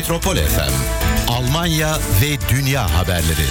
Metropol FM, Almanya ve dünya haberleri.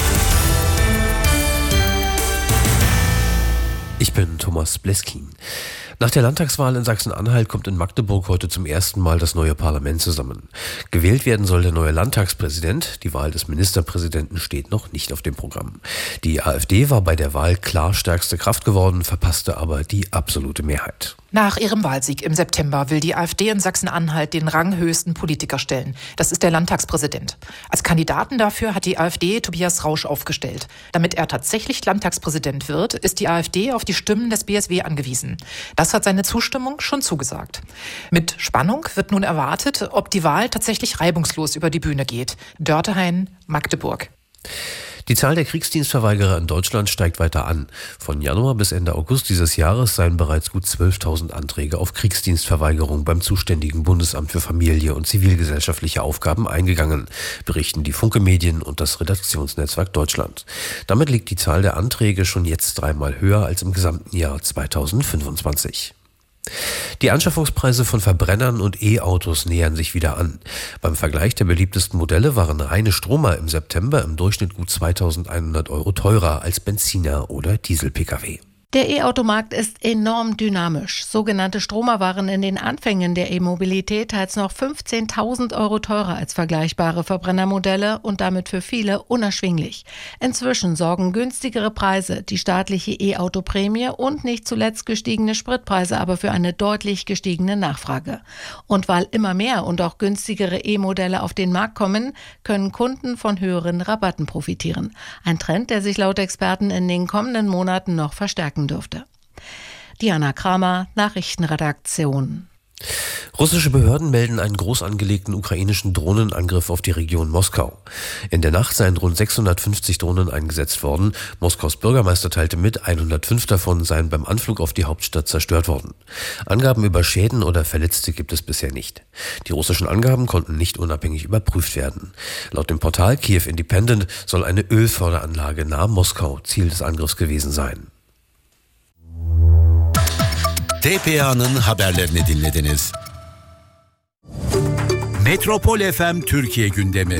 Ich bin Thomas Bleskin. Nach der Landtagswahl in Sachsen-Anhalt kommt in Magdeburg heute zum ersten Mal das neue Parlament zusammen. Gewählt werden soll der neue Landtagspräsident. Die Wahl des Ministerpräsidenten steht noch nicht auf dem Programm. Die AfD war bei der Wahl klar stärkste Kraft geworden, verpasste aber die absolute Mehrheit. Nach ihrem Wahlsieg im September will die AfD in Sachsen-Anhalt den ranghöchsten Politiker stellen. Das ist der Landtagspräsident. Als Kandidaten dafür hat die AfD Tobias Rausch aufgestellt. Damit er tatsächlich Landtagspräsident wird, ist die AfD auf die Stimmen des BSW angewiesen. Das hat seine Zustimmung schon zugesagt. Mit Spannung wird nun erwartet, ob die Wahl tatsächlich reibungslos über die Bühne geht. Dörtehain, Magdeburg. Die Zahl der Kriegsdienstverweigerer in Deutschland steigt weiter an. Von Januar bis Ende August dieses Jahres seien bereits gut 12.000 Anträge auf Kriegsdienstverweigerung beim zuständigen Bundesamt für Familie und zivilgesellschaftliche Aufgaben eingegangen, berichten die Funke Medien und das Redaktionsnetzwerk Deutschland. Damit liegt die Zahl der Anträge schon jetzt 3-mal höher als im gesamten Jahr 2025. Die Anschaffungspreise von Verbrennern und E-Autos nähern sich wieder an. Beim Vergleich der beliebtesten Modelle waren reine Stromer im September im Durchschnitt gut 2.100 € teurer als Benziner oder Diesel-Pkw. Der E-Automarkt ist enorm dynamisch. Sogenannte Stromer waren in den Anfängen der E-Mobilität teils noch 15.000 € teurer als vergleichbare Verbrennermodelle und damit für viele unerschwinglich. Inzwischen sorgen günstigere Preise, die staatliche E-Auto-Prämie und nicht zuletzt gestiegene Spritpreise aber für eine deutlich gestiegene Nachfrage. Und weil immer mehr und auch günstigere E-Modelle auf den Markt kommen, können Kunden von höheren Rabatten profitieren. Ein Trend, der sich laut Experten in den kommenden Monaten noch verstärken dürfte. Diana Kramer, Nachrichtenredaktion. Russische Behörden melden einen groß angelegten ukrainischen Drohnenangriff auf die Region Moskau. In der Nacht seien rund 650 Drohnen eingesetzt worden. Moskaus Bürgermeister teilte mit, 105 davon seien beim Anflug auf die Hauptstadt zerstört worden. Angaben über Schäden oder Verletzte gibt es bisher nicht. Die russischen Angaben konnten nicht unabhängig überprüft werden. Laut dem Portal Kiew Independent soll eine Ölförderanlage nahe Moskau Ziel des Angriffs gewesen sein. TPA'nın haberlerini dinlediniz. Metropol FM Türkiye gündemi.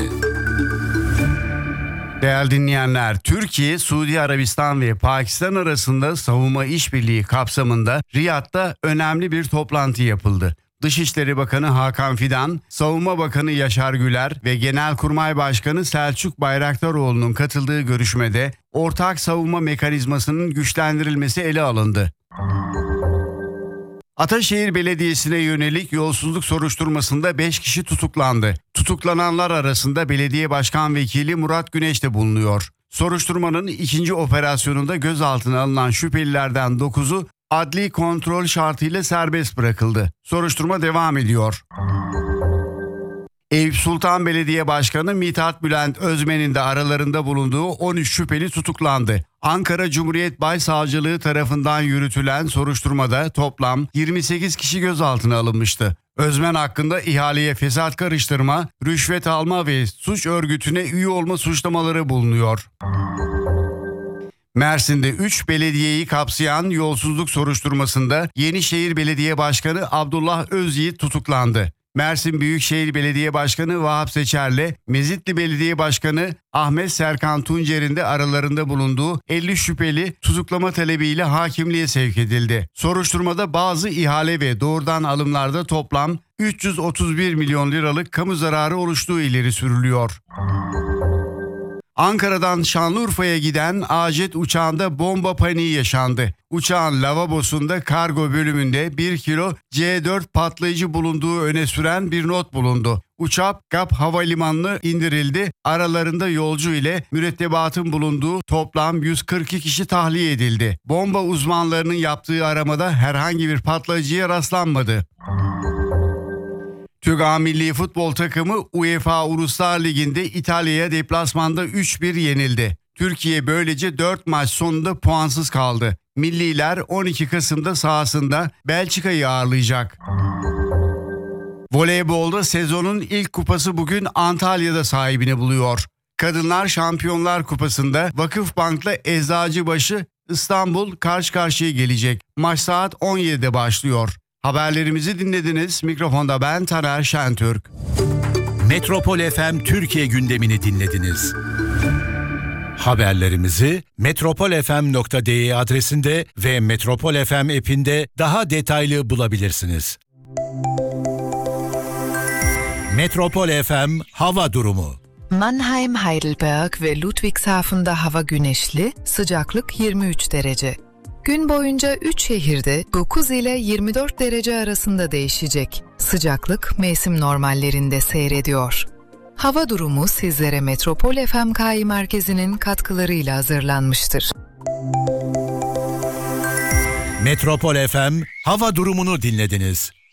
Değerli dinleyenler, Türkiye, Suudi Arabistan ve Pakistan arasında savunma işbirliği kapsamında Riyad'da önemli bir toplantı yapıldı. Dışişleri Bakanı Hakan Fidan, Savunma Bakanı Yaşar Güler ve Genelkurmay Başkanı Selçuk Bayraktaroğlu'nun katıldığı görüşmede ortak savunma mekanizmasının güçlendirilmesi ele alındı. Ataşehir Belediyesi'ne yönelik yolsuzluk soruşturmasında 5 kişi tutuklandı. Tutuklananlar arasında belediye başkan vekili Murat Güneş de bulunuyor. Soruşturmanın ikinci operasyonunda gözaltına alınan şüphelilerden 9'u adli kontrol şartıyla serbest bırakıldı. Soruşturma devam ediyor. Eyüp Sultan Belediye Başkanı Mithat Bülent Özmen'in de aralarında bulunduğu 13 şüpheli tutuklandı. Ankara Cumhuriyet Başsavcılığı tarafından yürütülen soruşturmada toplam 28 kişi gözaltına alınmıştı. Özmen hakkında ihaleye fesat karıştırma, rüşvet alma ve suç örgütüne üye olma suçlamaları bulunuyor. Mersin'de 3 belediyeyi kapsayan yolsuzluk soruşturmasında Yenişehir Belediye Başkanı Abdullah Özyiğit tutuklandı. Mersin Büyükşehir Belediye Başkanı Vahap Seçer'le Mezitli Belediye Başkanı Ahmet Serkan Tuncer'in de aralarında bulunduğu 50 şüpheli tutuklama talebiyle hakimliğe sevk edildi. Soruşturmada bazı ihale ve doğrudan alımlarda toplam 331 milyon liralık kamu zararı oluştuğu ileri sürülüyor. Ankara'dan Şanlıurfa'ya giden A-Jet uçağında bomba paniği yaşandı. Uçağın lavabosunda kargo bölümünde 1 kilo C4 patlayıcı bulunduğu öne süren bir not bulundu. Uçak GAP Havalimanı'na indirildi. Aralarında yolcu ile mürettebatın bulunduğu toplam 142 kişi tahliye edildi. Bomba uzmanlarının yaptığı aramada herhangi bir patlayıcıya rastlanmadı. Türk A Milli Futbol takımı UEFA Uluslar Ligi'nde İtalya'ya deplasmanda 3-1 yenildi. Türkiye böylece 4 maç sonunda puansız kaldı. Milliler 12 Kasım'da sahasında Belçika'yı ağırlayacak. Voleybolda sezonun ilk kupası bugün Antalya'da sahibini buluyor. Kadınlar Şampiyonlar Kupası'nda Vakıfbank'la Eczacıbaşı İstanbul karşı karşıya gelecek. Maç saat 17'de başlıyor. Haberlerimizi dinlediniz. Mikrofonda ben Taner Şentürk. Metropol FM Türkiye gündemini dinlediniz. Haberlerimizi metropolfm.de adresinde ve Metropol FM app'inde daha detaylı bulabilirsiniz. Metropol FM hava durumu. Mannheim, Heidelberg ve Ludwigshafen'da hava güneşli, sıcaklık 23 derece. Gün boyunca 3 şehirde 9 ile 24 derece arasında değişecek. Sıcaklık mevsim normallerinde seyrediyor. Hava durumu sizlere Metropol FMKİ merkezinin katkılarıyla hazırlanmıştır. Metropol FM hava durumunu dinlediniz.